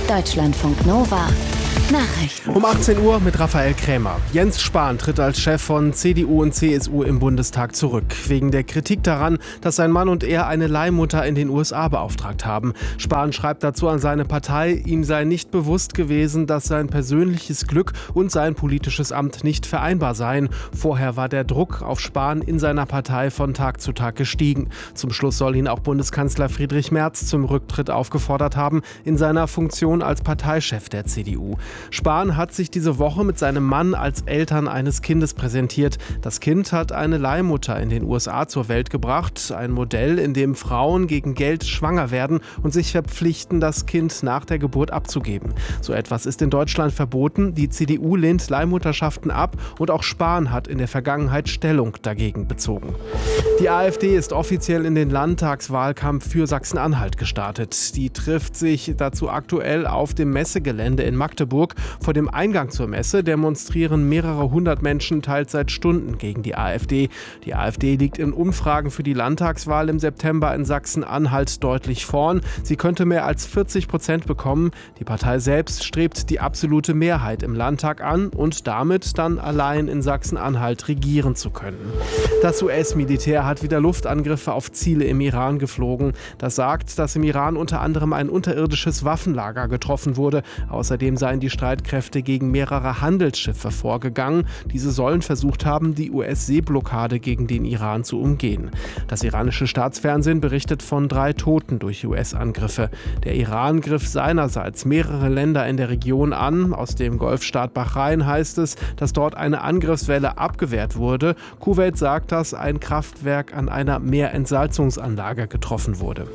Deutschlandfunk Nova Nachrichten. Um 18 Uhr mit Raphael Krämer. Jens Spahn tritt als Chef von CDU und CSU im Bundestag zurück. Wegen der Kritik daran, dass sein Mann und er eine Leihmutter in den USA beauftragt haben. Spahn schreibt dazu an seine Partei, ihm sei nicht bewusst gewesen, dass sein persönliches Glück und sein politisches Amt nicht vereinbar seien. Vorher war der Druck auf Spahn in seiner Partei von Tag zu Tag gestiegen. Zum Schluss soll ihn auch Bundeskanzler Friedrich Merz zum Rücktritt aufgefordert haben, in seiner Funktion als Parteichef der CDU. Spahn hat sich diese Woche mit seinem Mann als Eltern eines Kindes präsentiert. Das Kind hat eine Leihmutter in den USA zur Welt gebracht. Ein Modell, in dem Frauen gegen Geld schwanger werden und sich verpflichten, das Kind nach der Geburt abzugeben. So etwas ist in Deutschland verboten. Die CDU lehnt Leihmutterschaften ab und auch Spahn hat in der Vergangenheit Stellung dagegen bezogen. Die AfD ist offiziell in den Landtagswahlkampf für Sachsen-Anhalt gestartet. Die trifft sich dazu aktuell auf dem Messegelände in Magdeburg. Vor dem Eingang zur Messe demonstrieren mehrere hundert Menschen teils seit Stunden gegen die AfD. Die AfD liegt in Umfragen für die Landtagswahl im September in Sachsen-Anhalt deutlich vorn. Sie könnte mehr als 40% bekommen. Die Partei selbst strebt die absolute Mehrheit im Landtag an und damit dann allein in Sachsen-Anhalt regieren zu können. Das US-Militär hat wieder Luftangriffe auf Ziele im Iran geflogen. Das sagt, dass im Iran unter anderem ein unterirdisches Waffenlager getroffen wurde. Außerdem seien die Streitkräfte gegen mehrere Handelsschiffe vorgegangen. Diese sollen versucht haben, die US-Seeblockade gegen den Iran zu umgehen. Das iranische Staatsfernsehen berichtet von 3 Toten durch US-Angriffe. Der Iran griff seinerseits mehrere Länder in der Region an. Aus dem Golfstaat Bahrain heißt es, dass dort eine Angriffswelle abgewehrt wurde. Kuwait sagt, dass ein Kraftwerk an einer Meerentsalzungsanlage getroffen wurde.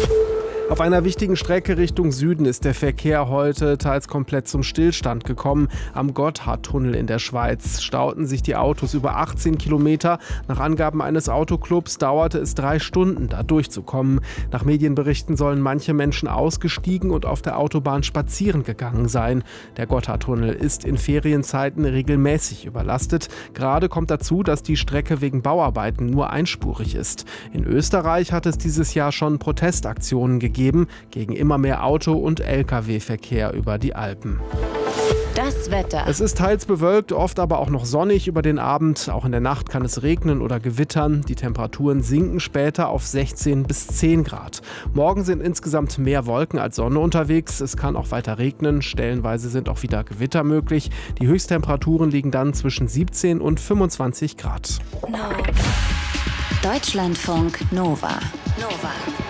Auf einer wichtigen Strecke Richtung Süden ist der Verkehr heute teils komplett zum Stillstand gekommen. Am Gotthardtunnel in der Schweiz stauten sich die Autos über 18 Kilometer. Nach Angaben eines Autoclubs dauerte es 3 Stunden, da durchzukommen. Nach Medienberichten sollen manche Menschen ausgestiegen und auf der Autobahn spazieren gegangen sein. Der Gotthardtunnel ist in Ferienzeiten regelmäßig überlastet. Gerade kommt dazu, dass die Strecke wegen Bauarbeiten nur einspurig ist. In Österreich hat es dieses Jahr schon Protestaktionen gegeben gegen immer mehr Auto- und Lkw-Verkehr über die Alpen. Das Wetter. Es ist teils bewölkt, oft aber auch noch sonnig über den Abend. Auch in der Nacht kann es regnen oder gewittern. Die Temperaturen sinken später auf 16 bis 10 Grad. Morgen sind insgesamt mehr Wolken als Sonne unterwegs. Es kann auch weiter regnen. Stellenweise sind auch wieder Gewitter möglich. Die Höchsttemperaturen liegen dann zwischen 17 und 25 Grad. Deutschlandfunk Nova.